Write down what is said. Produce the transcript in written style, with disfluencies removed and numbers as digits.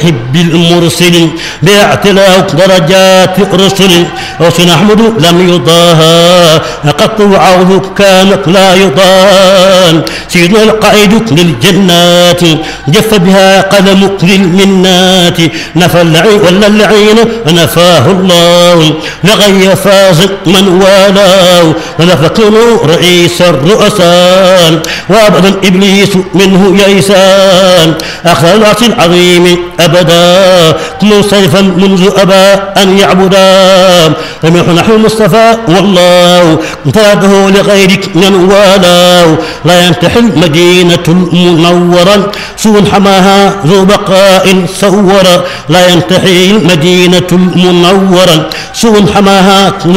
محب المرسل باعتلاء درجات رسل وسن أحمد لم يضاهى قط وعوض كانت لا يضان سيدنا القائد للجنات جف بها قلم للمنات نفى اللعين ولا اللعين نفاه الله لغي فاز من والاه ونفكن رئيس الرؤساء وابدا ابليس منه يئسان اخذ العرش العظيم ابدا منصرفا منذ ابى ان يعبدا لم نحو المصطفى والله انفراده لغيرك من والاه لا ينتحل مدينة المنورة سوء حماها ذو بقاء صورا لا ينتحل مدينة المنورة سوء حماها